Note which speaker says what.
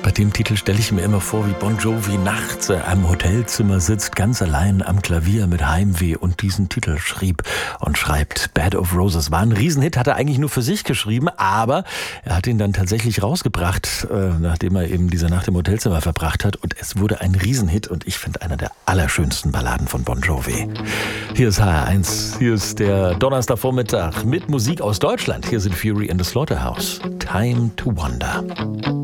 Speaker 1: Bei dem Titel stelle ich mir immer vor, wie Bon Jovi nachts am Hotelzimmer sitzt, ganz allein am Klavier mit Heimweh und diesen Titel schrieb und schreibt. Bed of Roses war ein Riesenhit, hat er eigentlich nur für sich geschrieben, aber er hat ihn dann tatsächlich rausgebracht, nachdem er eben diese Nacht im Hotelzimmer verbracht hat, und es wurde ein Riesenhit und ich finde einer der allerschönsten Balladen von Bon Jovi. Hier ist HR1, hier ist der Donnerstagvormittag mit Musik aus Deutschland. Hier sind Fury and the Slaughterhouse. Time to Wonder.